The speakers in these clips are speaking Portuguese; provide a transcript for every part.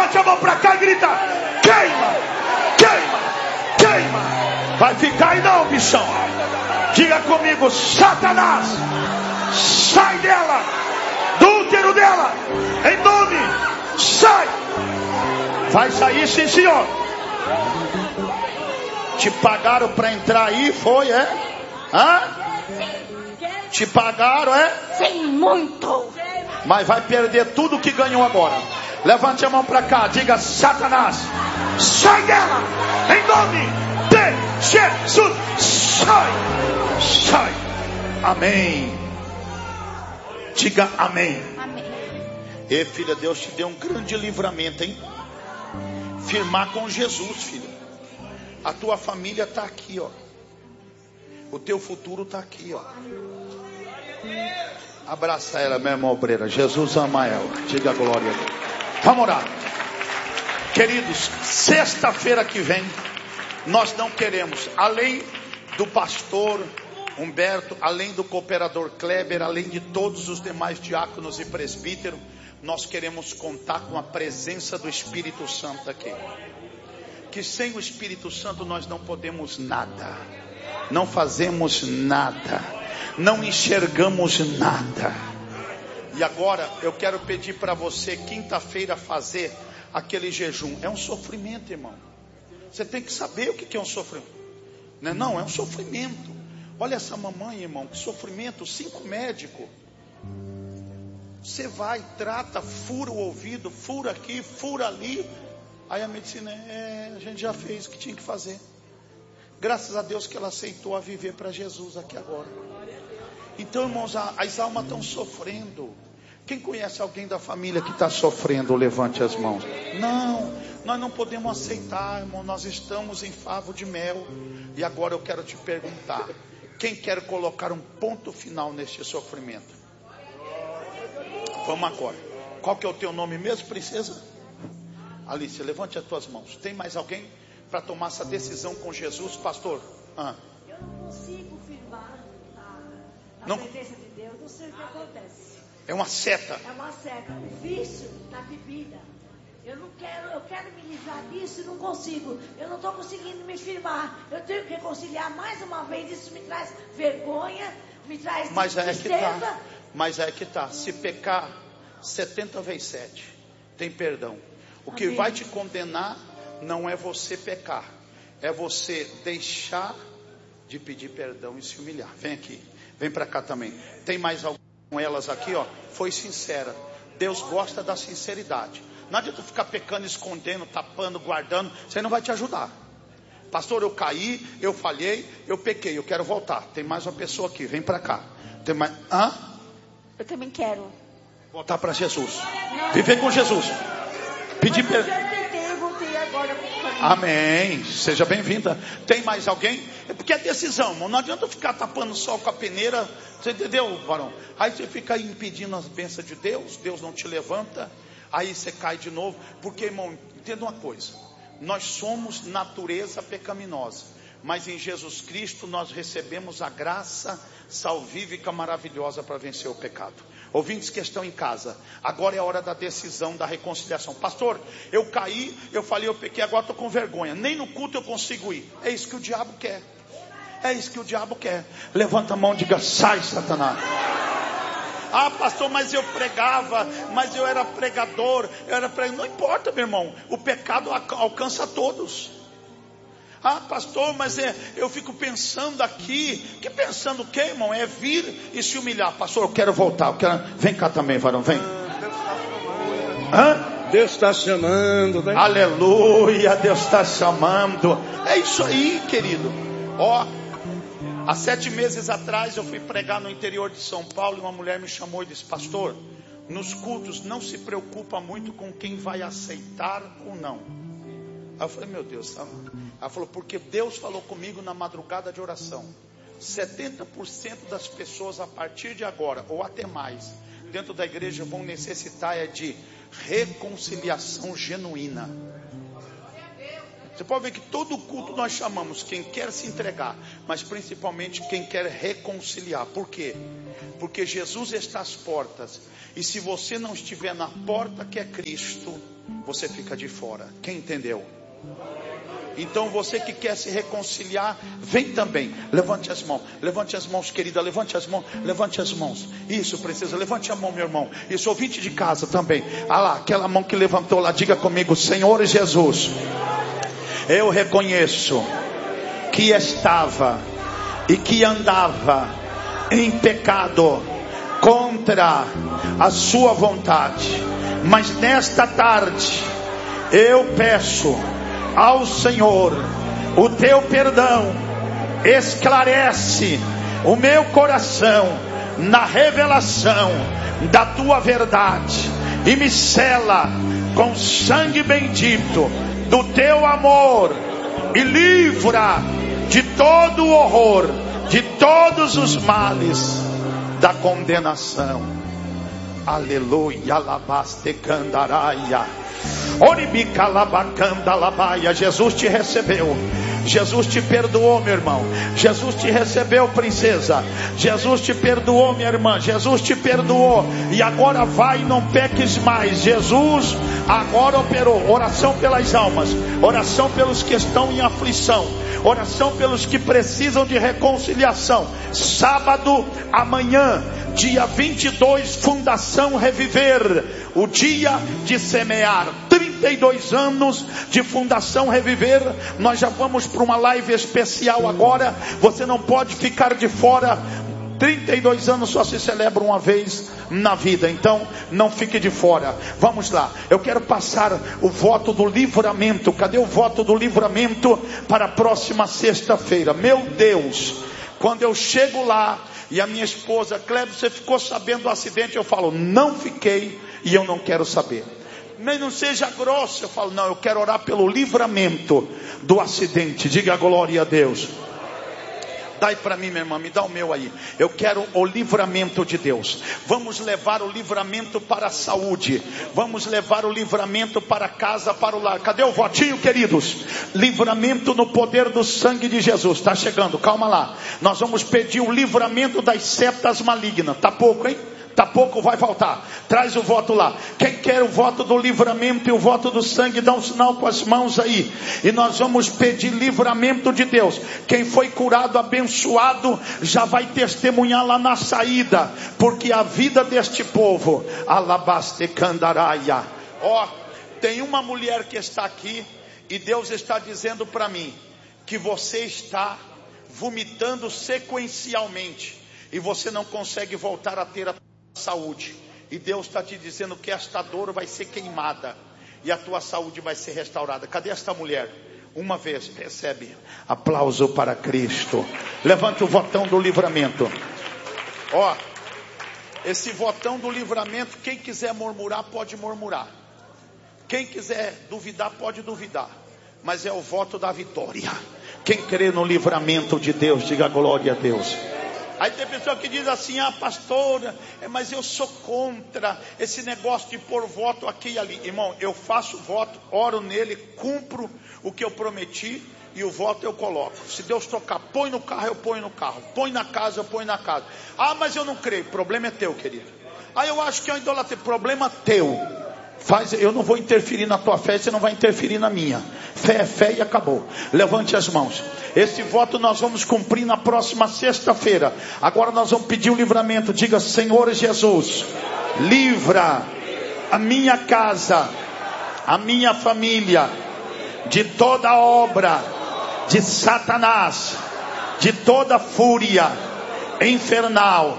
Levante a mão para cá e grita: queima, queima, queima. Vai ficar aí não, bichão. Diga comigo: Satanás, sai dela, do útero dela, em nome, sai. Vai sair, sim senhor. Te pagaram para entrar aí, foi, é? Hã? Te pagaram, é? Sim, muito. Mas vai perder tudo que ganhou agora. Levante a mão para cá, diga: Satanás, sai dela, em nome de Jesus. Sai, sai. Amém. Diga amém. Amém. E filha, Deus te deu um grande livramento, hein? Firmar com Jesus, filha. A tua família está aqui, ó. O teu futuro está aqui, ó. Abraça ela, minha irmã obreira. Jesus ama ela. Diga glória a Deus. Vamos orar. Queridos, sexta-feira que vem, nós não queremos, além do pastor Humberto, além do cooperador Kleber, além de todos os demais diáconos e presbíteros, nós queremos contar com a presença do Espírito Santo aqui. Que sem o Espírito Santo nós não podemos nada, não fazemos nada, não enxergamos nada. E agora eu quero pedir para você, quinta-feira, fazer aquele jejum. É um sofrimento, irmão. Você tem que saber o que é um sofrimento. Não, é um sofrimento. Olha essa mamãe, irmão, que sofrimento. 5 médicos. Você vai, trata, fura o ouvido, fura aqui, fura ali. Aí a medicina, a gente já fez o que tinha que fazer. Graças a Deus que ela aceitou a viver para Jesus aqui agora. Então, irmãos, as almas estão sofrendo. Quem conhece alguém da família que está sofrendo, levante as mãos. Não, nós não podemos aceitar, irmão. Nós estamos em favo de mel. E agora eu quero te perguntar: quem quer colocar um ponto final neste sofrimento? Vamos agora. Qual que é o teu nome mesmo, princesa? Alice, levante as tuas mãos. Tem mais alguém para tomar essa decisão com Jesus, pastor? Eu não consigo firmar na presença de Deus. Não sei o que acontece. É uma seta. É uma seta. O vício da bebida. Eu quero me livrar disso e não consigo. Eu não estou conseguindo me firmar. Eu tenho que reconciliar mais uma vez. Isso me traz vergonha, me traz tristeza. Mas é que tá. Se pecar 70 vezes 7, tem perdão. O que Amém. vai te condenar não é você pecar, é você deixar de pedir perdão e se humilhar. Vem aqui, vem para cá também. Tem mais algumas com elas aqui, ó. Foi sincera. Deus gosta da sinceridade. Não adianta ficar pecando, escondendo, tapando, guardando. Isso aí não vai te ajudar. Pastor, eu caí, eu falhei, eu pequei, eu quero voltar. Tem mais uma pessoa aqui, vem para cá. Tem mais. Eu também quero voltar para Jesus. Viver com Jesus. Pedir perdão. Eu voltei agora. Amém. Seja bem-vinda. Tem mais alguém? É porque é decisão, irmão. Não adianta ficar tapando o sol com a peneira. Você entendeu, varão? Aí você fica aí impedindo as bênçãos de Deus. Deus não te levanta. Aí você cai de novo. Porque, irmão, entenda uma coisa. Nós somos natureza pecaminosa. Mas em Jesus Cristo nós recebemos a graça salvífica maravilhosa para vencer o pecado. Ouvintes que estão em casa, agora é a hora da decisão, da reconciliação. Pastor, eu caí, eu falei, eu pequei, agora estou com vergonha. Nem no culto eu consigo ir. É isso que o diabo quer. É isso que o diabo quer. Levanta a mão e diga: sai, Satanás. Pastor, mas eu pregava, mas eu era pregador, Não importa, meu irmão. O pecado alcança todos. Pastor, mas eu fico pensando aqui. Que pensando o quê, irmão? É vir e se humilhar. Pastor, eu quero voltar. Vem cá também, varão, vem. Deus está chamando, né? Aleluia, Deus está chamando. É isso aí, querido. Há 7 meses atrás eu fui pregar no interior de São Paulo. E uma mulher me chamou e disse: pastor, nos cultos não se preocupa muito com quem vai aceitar ou não. Aí eu falei: meu Deus. Ela falou: porque Deus falou comigo na madrugada de oração. 70% das pessoas a partir de agora, ou até mais, dentro da igreja vão necessitar de reconciliação genuína. Você pode ver que todo culto nós chamamos quem quer se entregar, mas principalmente quem quer reconciliar. Por quê? Porque Jesus está às portas. E se você não estiver na porta que é Cristo, você fica de fora. Quem entendeu? Então você que quer se reconciliar, vem também. Levante as mãos, querida. Levante as mãos. Isso, princesa, levante a mão, meu irmão. Isso, ouvinte de casa também. Ah lá, aquela mão que levantou lá, diga comigo: Senhor Jesus, eu reconheço que estava e que andava em pecado contra a sua vontade, mas nesta tarde eu peço ao Senhor o teu perdão. Esclarece o meu coração na revelação da tua verdade e me sela com sangue bendito do teu amor e livra de todo o horror, de todos os males da condenação. Aleluia, alabaste candaraia. Jesus te recebeu, Jesus te perdoou, meu irmão. Jesus te recebeu, princesa. Jesus te perdoou, minha irmã. Jesus te perdoou. E agora vai e não peques mais. Jesus agora operou. Oração pelas almas, oração pelos que estão em aflição, oração pelos que precisam de reconciliação. Sábado, amanhã, dia 22, Fundação Reviver, o dia de semear. 32 anos de Fundação Reviver. Nós já vamos para uma live especial agora. Você não pode ficar de fora. 32 anos só se celebra uma vez na vida, então não fique de fora. Vamos lá, eu quero passar o voto do livramento. Cadê o voto do livramento para a próxima sexta-feira? Meu Deus, quando eu chego lá e a minha esposa: Cleber, você ficou sabendo do acidente? Eu falo: não fiquei e eu não quero saber. Mas não seja grosso. Eu falo: não, eu quero orar pelo livramento do acidente. Diga glória a Deus. Dá aí para mim, minha irmã, me dá o meu aí. Eu quero o livramento de Deus. Vamos levar o livramento para a saúde. Vamos levar o livramento para a casa, para o lar. Cadê o votinho, queridos? Livramento no poder do sangue de Jesus. Está chegando, calma lá. Nós vamos pedir o livramento das setas malignas. Tá pouco, hein? Tá pouco, vai faltar. Traz o voto lá. Quem quer o voto do livramento e o voto do sangue, dá um sinal com as mãos aí. E nós vamos pedir livramento de Deus. Quem foi curado, abençoado, já vai testemunhar lá na saída. Porque a vida deste povo, alabaste candaraia. Ó, tem uma mulher que está aqui e Deus está dizendo para mim que você está vomitando sequencialmente e você não consegue voltar a ter a saúde. E Deus está te dizendo que esta dor vai ser queimada e a tua saúde vai ser restaurada. Cadê esta mulher? Uma vez, recebe. Aplauso para Cristo. Levante o votão do livramento. Ó, esse votão do livramento, quem quiser murmurar pode murmurar, quem quiser duvidar pode duvidar, mas é o voto da vitória. Quem crê no livramento de Deus, diga glória a Deus. Aí tem pessoa que diz assim: ah, pastora, mas eu sou contra esse negócio de pôr voto aqui e ali. Irmão, eu faço voto, oro nele, cumpro o que eu prometi e o voto eu coloco. Se Deus tocar, põe no carro, eu ponho no carro. Põe na casa, eu ponho na casa. Ah, mas eu não creio. Problema é teu, querido. Ah, eu acho que é uma idolatria. Problema teu. Eu não vou interferir na tua fé, você não vai interferir na minha. Fé é fé e acabou. Levante as mãos. Esse voto nós vamos cumprir na próxima sexta-feira. Agora nós vamos pedir o livramento. Diga: Senhor Jesus, livra a minha casa, a minha família, de toda obra de Satanás, de toda fúria infernal.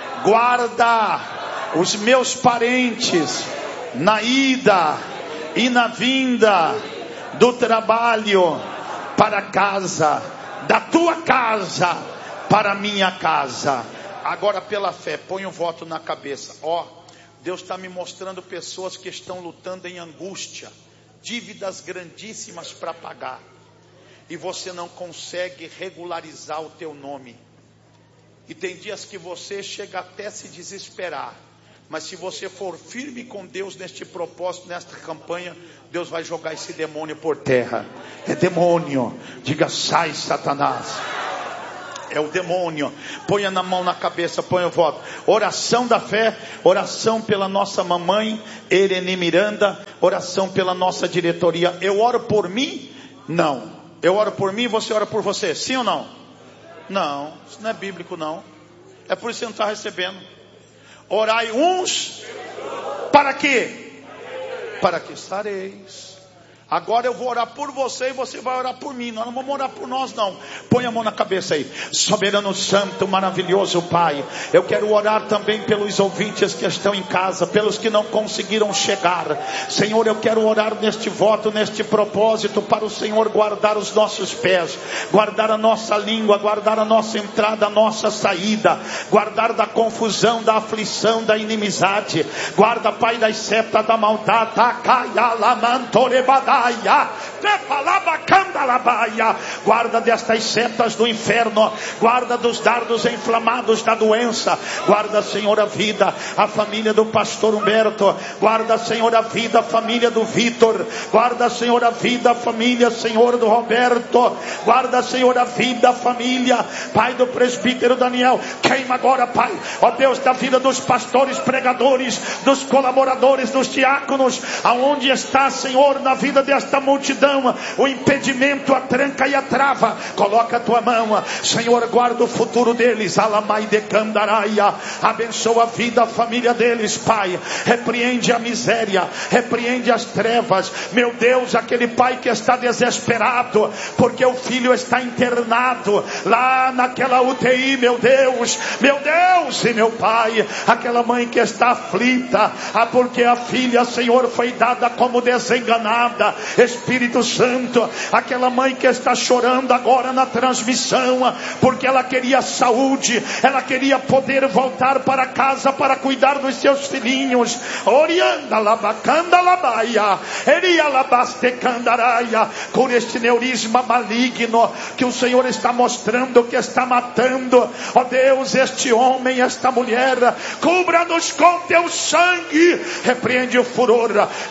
Guarda os meus parentes na ida e na vinda do trabalho para casa, da tua casa para a minha casa. Agora, pela fé, põe o voto na cabeça. Ó, Deus está me mostrando pessoas que estão lutando em angústia, dívidas grandíssimas para pagar, e você não consegue regularizar o teu nome. E tem dias que você chega até a se desesperar, Mas se você for firme com Deus neste propósito, nesta campanha, Deus vai jogar esse demônio por terra. É demônio. Diga: sai, Satanás. É o demônio. Ponha na mão na cabeça, ponha o voto. Oração da fé, oração pela nossa mamãe Ereni Miranda, oração pela nossa diretoria. Eu oro por mim? Não. Eu oro por mim e você ora por você, sim ou não? Não, isso não é bíblico não. É por isso que você não está recebendo. Orai uns para quê? Para que estareis. Agora eu vou orar por você e você vai orar por mim. Nós não vamos orar por nós não. Põe a mão na cabeça aí. Soberano Santo, maravilhoso Pai, eu quero orar também pelos ouvintes que estão em casa, pelos que não conseguiram chegar. Senhor, eu quero orar neste voto, neste propósito, para o Senhor guardar os nossos pés, guardar a nossa língua, guardar a nossa entrada, a nossa saída, guardar da confusão, da aflição, da inimizade. Guarda, Pai, das setas da maldade. Guarda destas setas do inferno, guarda dos dardos inflamados da doença. Guarda, Senhor, a vida, a família do pastor Humberto. Guarda, Senhor, a vida, a família do Vitor. Guarda, Senhor, a vida, a família, Senhor, do Roberto. Guarda, Senhor, a vida, a família, Pai, do presbítero Daniel. Queima agora, Pai, ó Deus, da vida dos pastores, pregadores, dos colaboradores, dos diáconos, aonde está, Senhor, na vida desta multidão o impedimento, a tranca e a trava. Coloca a tua mão, Senhor, guarda o futuro deles. Alamai de Candaraia, abençoa a vida, a família deles, Pai. Repreende a miséria, repreende as trevas, meu Deus. Aquele pai que está desesperado porque o filho está internado lá naquela UTI, meu Deus e meu Pai. Aquela mãe que está aflita porque a filha, Senhor, foi dada como desenganada. Espírito Santo, aquela mãe que está chorando agora na transmissão, porque ela queria saúde, ela queria poder voltar para casa para cuidar dos seus filhinhos. Orianda labacanda labaia, eria labaste candaraia. Cura este neurisma maligno que o Senhor está mostrando que está matando, ó Deus, este homem, esta mulher. Cubra-nos com teu sangue. Repreende o furor,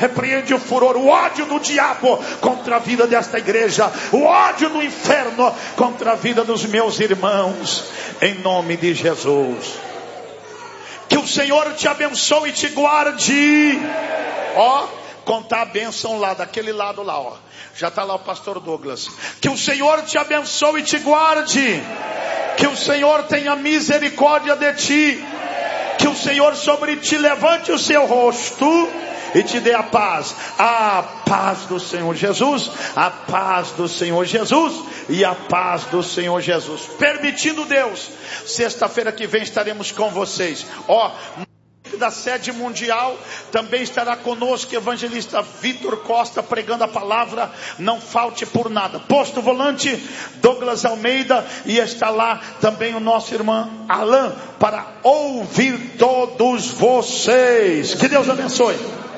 o ódio do diabo contra a vida desta igreja, o ódio do inferno contra a vida dos meus irmãos, em nome de Jesus. Que o Senhor te abençoe e te guarde. Ó, contar a bênção lá, daquele lado lá, ó. Já está lá o pastor Douglas. Que o Senhor te abençoe e te guarde. Que o Senhor tenha misericórdia de ti. Que o Senhor sobre ti levante o seu rosto e te dê a paz do Senhor Jesus, a paz do Senhor Jesus e a paz do Senhor Jesus. Permitindo Deus, sexta-feira que vem estaremos com vocês. Ó, da sede mundial também estará conosco o evangelista Vitor Costa pregando a palavra. Não falte por nada. Posto volante Douglas Almeida, e está lá também o nosso irmão Alain para ouvir todos vocês. Que Deus abençoe.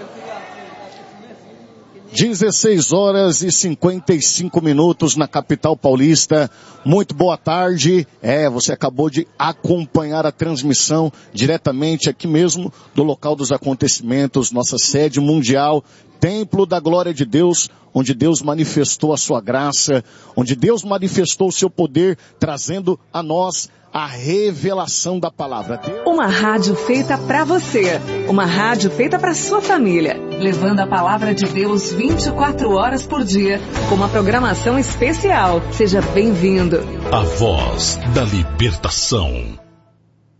16h55 na capital paulista. Muito boa tarde. Você acabou de acompanhar a transmissão diretamente aqui mesmo do local dos acontecimentos, nossa sede mundial, Templo da Glória de Deus, onde Deus manifestou a sua graça, onde Deus manifestou o seu poder, trazendo a nós a revelação da palavra. Uma rádio feita para você, uma rádio feita para sua família, levando a palavra de Deus 24 horas por dia, com uma programação especial. Seja bem-vindo. A voz da libertação.